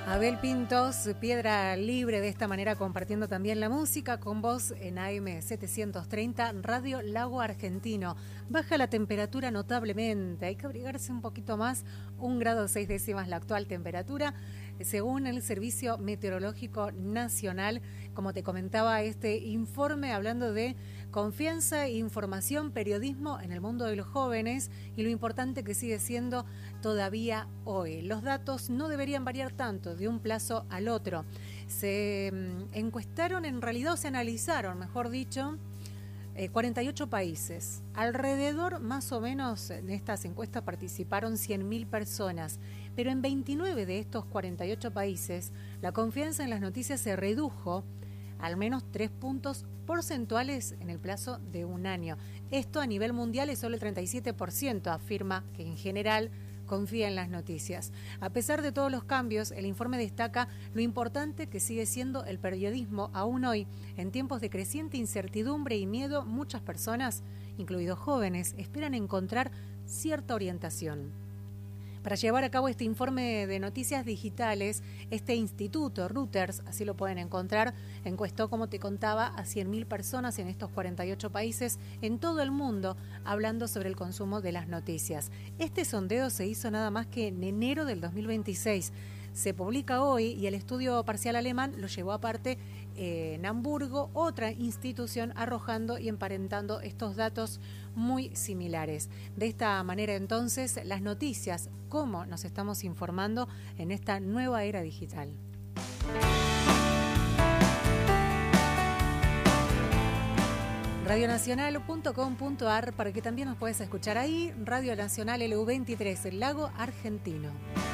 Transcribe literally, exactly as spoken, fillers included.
Abel Pintos, Piedra Libre, de esta manera compartiendo también la música con vos en A M setecientos treinta, Radio Lago Argentino. Baja la temperatura notablemente, hay que abrigarse un poquito más, un grado seis décimas la actual temperatura, según el Servicio Meteorológico Nacional. Como te comentaba, este informe hablando de confianza, información, periodismo en el mundo de los jóvenes y lo importante que sigue siendo todavía hoy. Los datos no deberían variar tanto de un plazo al otro. Se mm, encuestaron, en realidad, o se analizaron, mejor dicho, eh, cuarenta y ocho países. Alrededor, más o menos, en estas encuestas participaron cien mil personas, pero en veintinueve de estos cuarenta y ocho países la confianza en las noticias se redujo al menos tres puntos porcentuales en el plazo de un año. Esto a nivel mundial es solo el treinta y siete por ciento, afirma que en general confía en las noticias. A pesar de todos los cambios, el informe destaca lo importante que sigue siendo el periodismo aún hoy. En tiempos de creciente incertidumbre y miedo, muchas personas, incluidos jóvenes, esperan encontrar cierta orientación. Para llevar a cabo este informe de noticias digitales, este instituto, Reuters, así lo pueden encontrar, encuestó, como te contaba, a cien mil personas en estos cuarenta y ocho países en todo el mundo, hablando sobre el consumo de las noticias. Este sondeo se hizo nada más que en enero del dos mil veintiséis. Se publica hoy y el estudio parcial alemán lo llevó aparte eh, en Hamburgo, otra institución, arrojando y emparentando estos datos muy similares. De esta manera, entonces, las noticias, cómo nos estamos informando en esta nueva era digital. radionacional punto com punto a r para que también nos puedes escuchar ahí. Radio Nacional L U veintitrés, el Lago Argentino.